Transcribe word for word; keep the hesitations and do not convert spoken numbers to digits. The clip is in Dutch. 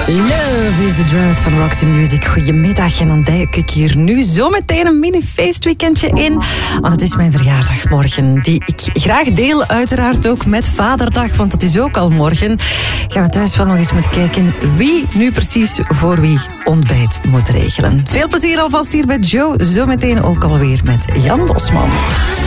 Love is the drug van Roxy Music. Goedemiddag en dan duik ik hier nu zometeen een mini-feestweekendje in. Want het is mijn verjaardag morgen, die ik graag deel uiteraard ook met Vaderdag, want dat is ook al morgen. Gaan we thuis wel nog eens moeten kijken wie nu precies voor wie ontbijt moet regelen. Veel plezier alvast hier bij Joe, zometeen ook alweer met Jan Bosman.